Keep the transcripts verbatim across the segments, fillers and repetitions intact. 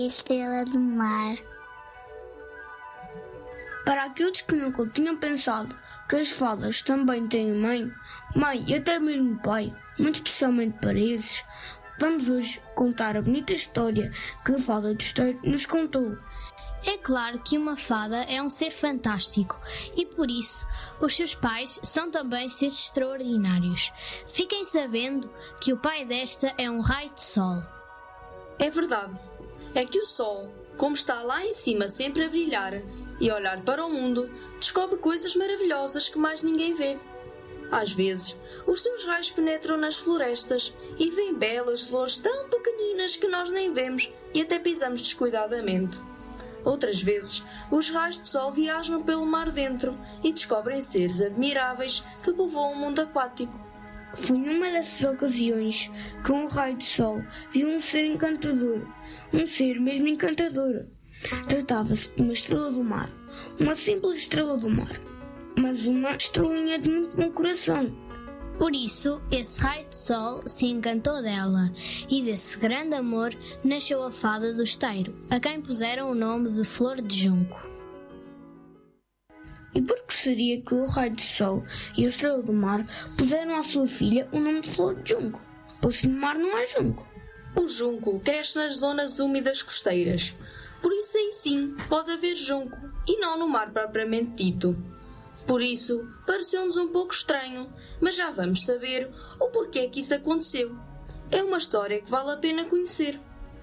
Estrela do Mar. Para aqueles que nunca tinham pensado que as fadas também têm mãe, mãe e até mesmo pai, muito especialmente para esses, vamos hoje contar a bonita história que a fada do esteiro nos contou. É claro que uma fada é um ser fantástico e por isso os seus pais são também seres extraordinários. Fiquem sabendo que o pai desta é um raio de sol. É verdade. É que o sol, como está lá em cima sempre a brilhar e a olhar para o mundo, descobre coisas maravilhosas que mais ninguém vê. Às vezes, os seus raios penetram nas florestas e vêm belas flores tão pequeninas que nós nem vemos e até pisamos descuidadamente. Outras vezes, os raios de sol viajam pelo mar dentro e descobrem seres admiráveis que povoam o mundo aquático. Foi numa dessas ocasiões que um raio de sol viu um ser encantador, um ser mesmo encantador. Tratava-se de uma estrela do mar, uma simples estrela do mar, mas uma estrelinha de muito bom coração. Por isso, esse raio de sol se encantou dela, e desse grande amor nasceu a fada do esteiro, a quem puseram o nome de Flor de Junco. E por que seria que o raio de sol e a estrela do mar puseram à sua filha o nome de Flor de Junco? Pois no mar não há junco. O junco cresce nas zonas úmidas costeiras, por isso aí sim pode haver junco, e não no mar propriamente dito. Por isso, pareceu-nos um pouco estranho, mas já vamos saber o porquê que isso aconteceu. É uma história que vale a pena conhecer.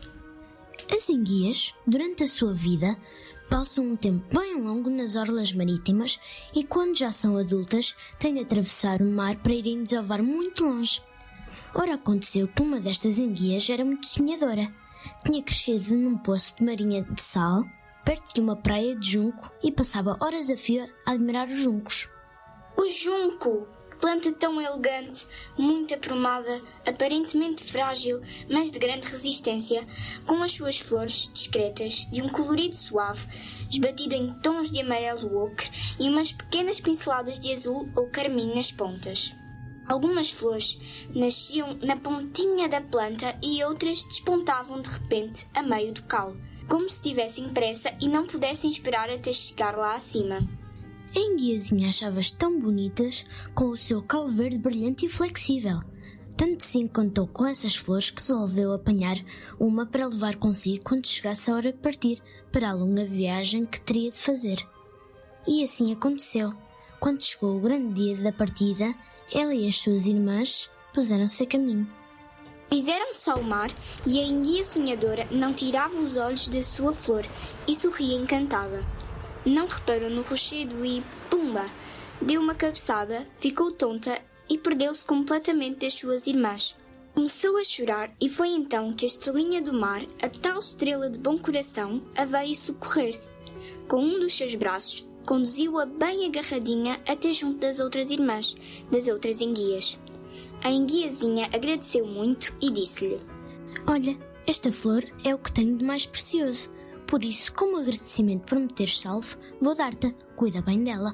As enguias, durante a sua vida, passam um tempo bem longo nas orlas marítimas e quando já são adultas, têm de atravessar o mar para irem desovar muito longe. Ora, aconteceu que uma destas enguias era muito sonhadora. Tinha crescido num poço de marinha de sal, perto de uma praia de junco, e passava horas a fio a admirar os juncos. O junco! Planta tão elegante, muito aprumada, aparentemente frágil, mas de grande resistência, com as suas flores discretas, de um colorido suave, esbatido em tons de amarelo ocre e umas pequenas pinceladas de azul ou carmim nas pontas. Algumas flores nasciam na pontinha da planta e outras despontavam de repente a meio do caule, como se tivessem pressa e não pudessem esperar até chegar lá acima. A enguiazinha achava-as tão bonitas, com o seu caule verde brilhante e flexível. Tanto se encantou com essas flores que resolveu apanhar uma para levar consigo quando chegasse a hora de partir para a longa viagem que teria de fazer. E assim aconteceu. Quando chegou o grande dia da partida, ela e as suas irmãs puseram-se a caminho. Fizeram-se ao mar e a enguia sonhadora não tirava os olhos da sua flor e sorria encantada. Não reparou no rochedo e, pumba, deu uma cabeçada, ficou tonta e perdeu-se completamente das suas irmãs. Começou a chorar e foi então que a estrelinha do mar, a tal estrela de bom coração, a veio socorrer. Com um dos seus braços, conduziu-a bem agarradinha até junto das outras irmãs, das outras enguias. A enguiazinha agradeceu muito e disse-lhe: Olha, esta flor é o que tenho de mais precioso. Por isso, como agradecimento por me teres salvo, vou dar-te. Cuida bem dela.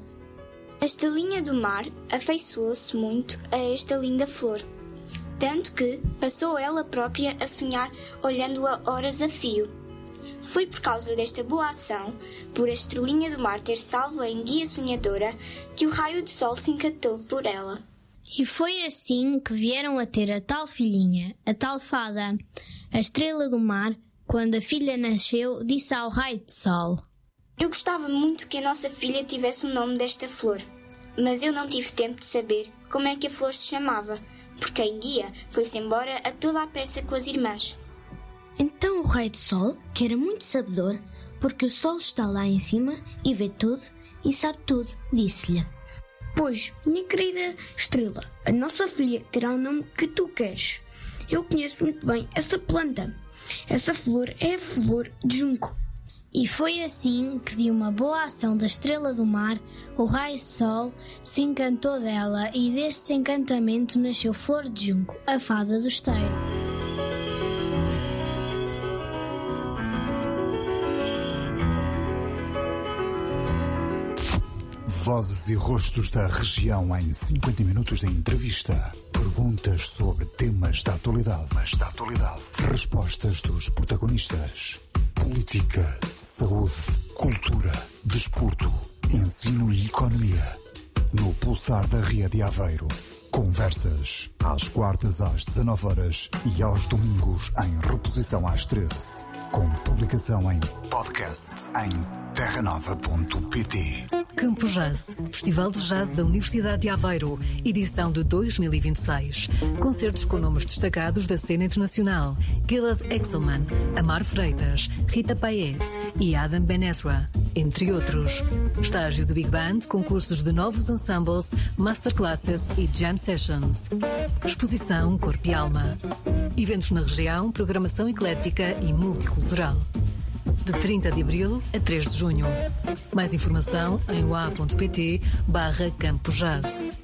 A estrelinha do mar afeiçoou-se muito a esta linda flor, tanto que passou ela própria a sonhar olhando-a horas a fio. Foi por causa desta boa ação, por a estrelinha do mar ter salvo a enguia sonhadora, que o raio de sol se encantou por ela. E foi assim que vieram a ter a tal filhinha, a tal fada, a estrela do mar. Quando a filha nasceu, disse ao raio de sol: Eu gostava muito que a nossa filha tivesse o nome desta flor, mas eu não tive tempo de saber como é que a flor se chamava, porque a enguia foi-se embora a toda a pressa com as irmãs. Então o raio de sol, que era muito sabedor, porque o sol está lá em cima e vê tudo e sabe tudo, disse-lhe: Pois, minha querida estrela, a nossa filha terá o nome que tu queres. Eu conheço muito bem essa planta. Essa flor é a flor de junco. E foi assim que, de uma boa ação da estrela do mar, o raio de sol se encantou dela e desse encantamento nasceu Flor de Junco, a fada do esteiro. Vozes e rostos da região em cinquenta minutos de entrevista. Perguntas sobre temas da atualidade. Mas da atualidade. Respostas dos protagonistas. política, saúde, cultura, desporto, ensino e economia. No Pulsar da Ria de Aveiro. Conversas às quartas às dezanove horas e aos domingos em reposição às treze. Com publicação em podcast em terra nova ponto pt. Campo Jazz, Festival de Jazz da Universidade de Aveiro, edição de dois mil e vinte e seis. Concertos com nomes destacados da cena internacional: Gilad Exelman, Amar Freitas, Rita Paes e Adam Ben Ezra, entre outros. Estágio do Big Band, concursos de novos ensembles, masterclasses e jam sessions. Exposição Corpo e Alma. Eventos na região, programação eclética e multicultural. De trinta de abril a três de junho. Mais informação em ua ponto pt barra Campo Jazz.